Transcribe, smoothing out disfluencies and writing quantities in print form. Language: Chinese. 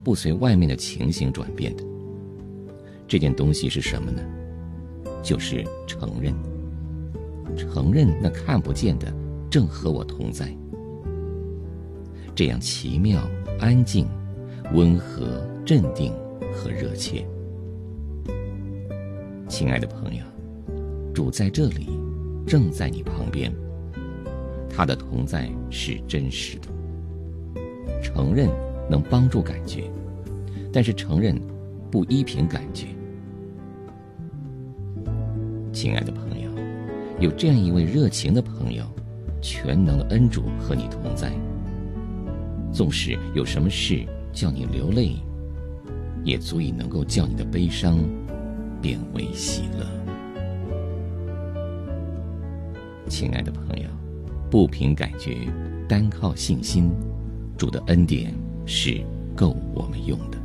不随外面的情形转变的。这件东西是什么呢？就是承认。承认那看不见的正和我同在。这样奇妙、安静、温和、镇定和热切。亲爱的朋友，主在这里，正在你旁边，他的同在是真实的。承认能帮助感觉，但是承认不依凭感觉。亲爱的朋友，有这样一位热情的朋友，全能的恩主和你同在。纵使有什么事叫你流泪，也足以能够叫你的悲伤变为喜乐。亲爱的朋友，不凭感觉，单靠信心，主的恩典是够我们用的。